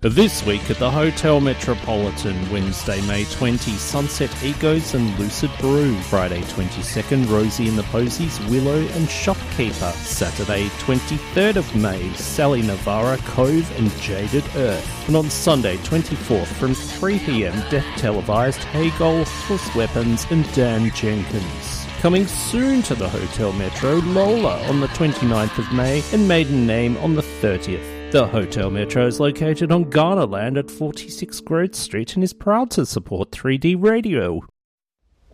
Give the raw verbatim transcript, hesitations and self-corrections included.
This week at the Hotel Metropolitan, Wednesday, May twentieth, Sunset Egos and Lucid Brew. Friday, twenty-second, Rosie and the Posies, Willow and Shopkeeper. Saturday, twenty-third of May, Sally Navarra, Cove and Jaded Earth. And on Sunday, twenty-fourth, from three p.m, Death Televised, Haygol, Horse Weapons and Dan Jenkins. Coming soon to the Hotel Metro, Lola on the twenty-ninth of May and Maiden Name on the thirtieth. The Hotel Metro is located on Ghana land at forty-six Grove Street and is proud to support three D Radio.